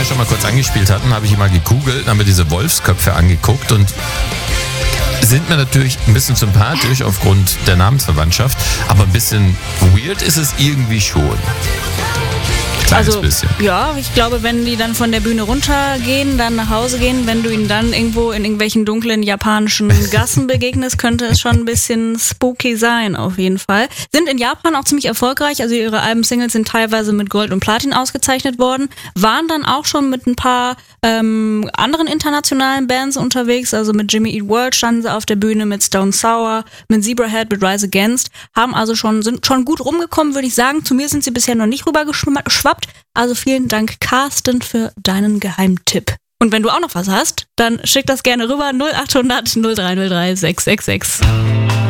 ja schon mal kurz angespielt hatten, habe ich mal gegoogelt, haben mir diese Wolfsköpfe angeguckt und sind mir natürlich ein bisschen sympathisch aufgrund der Namensverwandtschaft, aber ein bisschen weird ist es irgendwie schon. Kleines bisschen. Ja, ich glaube, wenn die dann von der Bühne runtergehen, dann nach Hause gehen, wenn du ihnen dann irgendwo in irgendwelchen dunklen japanischen Gassen begegnest, könnte es schon ein bisschen spooky sein, auf jeden Fall. Sind in Japan auch ziemlich erfolgreich, also ihre Alben-Singles sind teilweise mit Gold und Platin ausgezeichnet worden, waren dann auch schon mit ein paar anderen internationalen Bands unterwegs, also mit Jimmy Eat World standen sie auf der Bühne, mit Stone Sour, mit Zebrahead, mit Rise Against, sind schon gut rumgekommen, würde ich sagen. Zu mir sind sie bisher noch nicht rübergeschwappt. Also vielen Dank, Carsten, für deinen Geheimtipp. Und wenn du auch noch was hast, dann schick das gerne rüber 0800 0303 666.